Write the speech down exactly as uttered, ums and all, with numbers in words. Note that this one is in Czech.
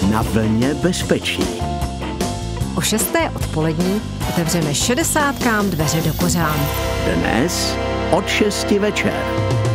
Na vlně bezpečí. O šesté odpolední otevřeme šedesátkám dveře do kořán. Dnes od šesti večer.